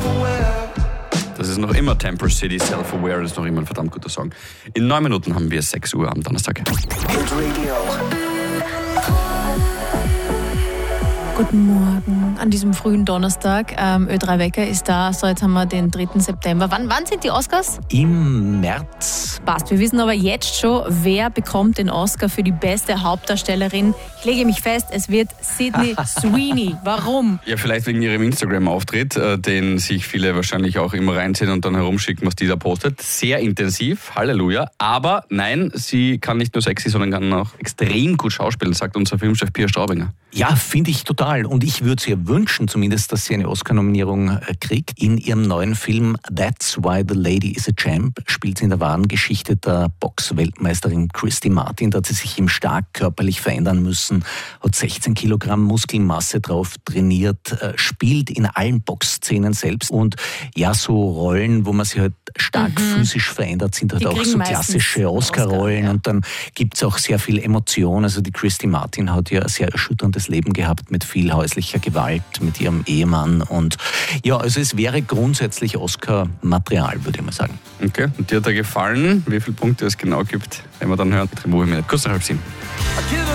Das ist noch immer Temple City, Self-Aware, das ist noch immer ein verdammt guter Song. In 9 Minuten haben wir 6 Uhr am Donnerstag. Guten Morgen an diesem frühen Donnerstag. Ö3 Wecker ist da. So, jetzt haben wir den 3. September. Wann sind die Oscars? Im März. Passt. Wir wissen aber jetzt schon, wer bekommt den Oscar für die beste Hauptdarstellerin. Ich lege mich fest, es wird Sydney Sweeney. Warum? Ja, vielleicht wegen ihrem Instagram-Auftritt, den sich viele wahrscheinlich auch immer reinziehen und dann herumschicken, was die da postet. Sehr intensiv, Halleluja. Aber nein, sie kann nicht nur sexy, sondern kann auch extrem gut schauspielen, sagt unser Filmchef Pia Straubinger. Ja, finde ich total. Und ich würde es ihr wünschen, zumindest, dass sie eine Oscar-Nominierung kriegt. In ihrem neuen Film That's Why the Lady is a Champ spielt sie in der wahren Geschichte der Box-Weltmeisterin Christy Martin. Da hat sie sich eben stark körperlich verändern müssen, hat 16 Kilogramm Muskelmasse drauf trainiert, spielt in allen Boxszenen selbst. Und ja, so Rollen, wo man sich halt stark physisch verändert, sind halt auch so klassische Oscar-Rollen. Und dann gibt es auch sehr viel Emotion. Also die Christy Martin hat ja ein sehr erschütterndes Leben gehabt mit viel häuslicher Gewalt, mit ihrem Ehemann. Und ja, also es wäre grundsätzlich Oscar-Material, würde ich mal sagen. Okay, und dir hat er gefallen? Wie viele Punkte es genau gibt, wenn wir dann hören? Kurz nach 6:30.